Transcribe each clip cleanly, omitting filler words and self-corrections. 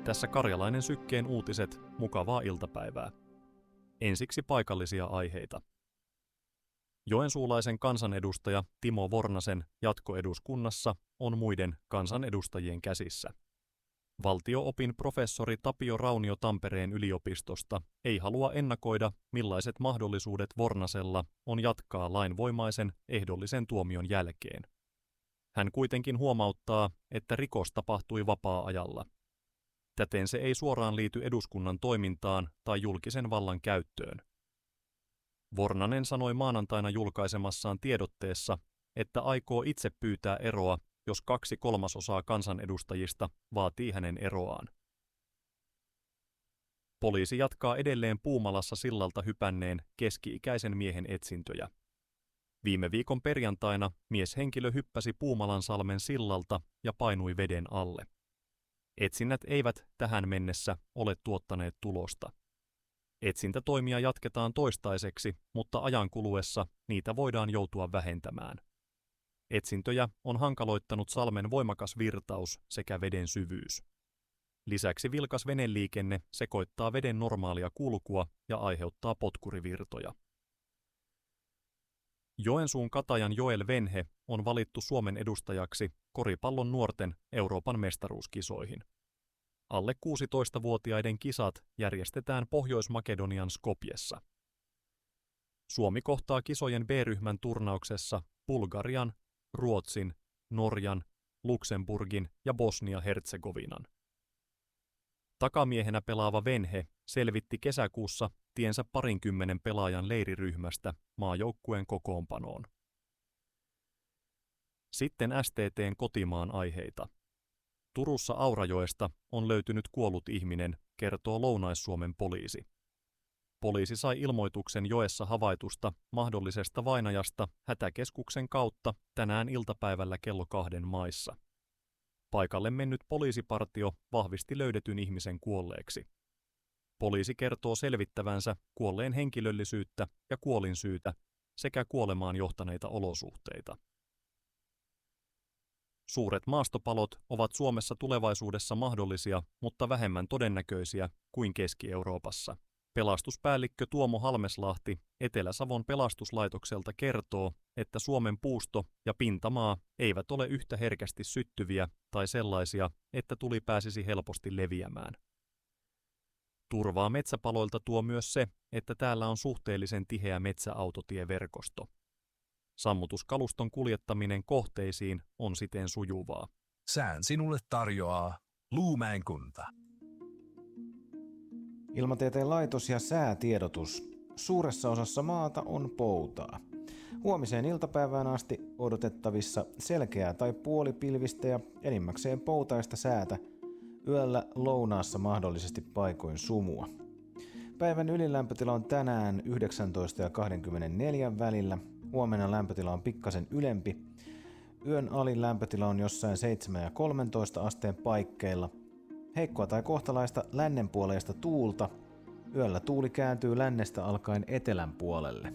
Tässä Karjalainen Sykkeen uutiset, mukavaa iltapäivää. Ensiksi paikallisia aiheita. Joensuulaisen kansanedustaja Timo Vornasen jatko eduskunnassa on muiden kansanedustajien käsissä. Valtio-opin professori Tapio Raunio Tampereen yliopistosta ei halua ennakoida, millaiset mahdollisuudet Vornasella on jatkaa lainvoimaisen ehdollisen tuomion jälkeen. Hän kuitenkin huomauttaa, että rikos tapahtui vapaa-ajalla. Täten se ei suoraan liity eduskunnan toimintaan tai julkisen vallan käyttöön. Vornanen sanoi maanantaina julkaisemassaan tiedotteessa, että aikoo itse pyytää eroa, jos 2/3 kansanedustajista vaatii hänen eroaan. Poliisi jatkaa edelleen Puumalassa sillalta hypänneen keski-ikäisen miehen etsintöjä. Viime viikon perjantaina mieshenkilö hyppäsi Puumalansalmen sillalta ja painui veden alle. Etsinnät eivät tähän mennessä ole tuottaneet tulosta. Etsintätoimia jatketaan toistaiseksi, mutta ajan kuluessa niitä voidaan joutua vähentämään. Etsintöjä on hankaloittanut salmen voimakas virtaus sekä veden syvyys. Lisäksi vilkas veneliikenne sekoittaa veden normaalia kulkua ja aiheuttaa potkurivirtoja. Joensuun Katajan Joel Venhe on valittu Suomen edustajaksi koripallon nuorten Euroopan mestaruuskisoihin. Alle 16-vuotiaiden kisat järjestetään Pohjois-Makedonian Skopjessa. Suomi kohtaa kisojen B-ryhmän turnauksessa Bulgarian, Ruotsin, Norjan, Luxemburgin ja Bosnia-Herzegovinan. Takamiehenä pelaava Venhe selvitti kesäkuussa tiensä 20 pelaajan leiriryhmästä maajoukkueen kokoonpanoon. Sitten STT:n kotimaan aiheita. Turussa Aurajoesta on löytynyt kuollut ihminen, kertoo Lounais-Suomen poliisi. Poliisi sai ilmoituksen joessa havaitusta mahdollisesta vainajasta hätäkeskuksen kautta tänään iltapäivällä kello 2 maissa. Paikalle mennyt poliisipartio vahvisti löydetyn ihmisen kuolleeksi. Poliisi kertoo selvittävänsä kuolleen henkilöllisyyttä ja kuolinsyytä sekä kuolemaan johtaneita olosuhteita. Suuret maastopalot ovat Suomessa tulevaisuudessa mahdollisia, mutta vähemmän todennäköisiä kuin Keski-Euroopassa. Pelastuspäällikkö Tuomo Halmeslahti Etelä-Savon pelastuslaitokselta kertoo, että Suomen puusto ja pintamaa eivät ole yhtä herkästi syttyviä tai sellaisia, että tuli pääsisi helposti leviämään. Turvaa metsäpaloilta tuo myös se, että täällä on suhteellisen tiheä metsäautotieverkosto. Sammutuskaluston kuljettaminen kohteisiin on siten sujuvaa. Sään sinulle tarjoaa Luumäen kunta. Ilmatieteen laitos ja säätiedotus. Suuressa osassa maata on poutaa. Huomiseen iltapäivään asti odotettavissa selkeää tai puolipilvistä ja enimmäkseen poutaista säätä. Yöllä lounaassa mahdollisesti paikoin sumua. Päivän ylilämpötila on tänään 19 ja 24 välillä. Huomenna lämpötila on pikkasen ylempi. Yön alin lämpötila on jossain 7 ja 13 asteen paikkeilla. Heikkoa tai kohtalaista lännenpuoleista tuulta. Yöllä tuuli kääntyy lännestä alkaen etelän puolelle.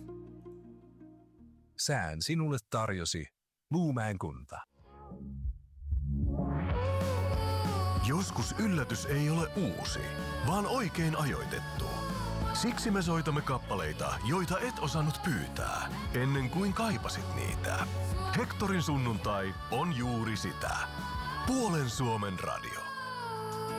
Sään sinulle tarjosi Luumäen kunta. Joskus yllätys ei ole uusi, vaan oikein ajoitettu. Siksi me soitamme kappaleita, joita et osannut pyytää, ennen kuin kaipasit niitä. Hektorin sunnuntai on juuri sitä. Puolen Suomen radio.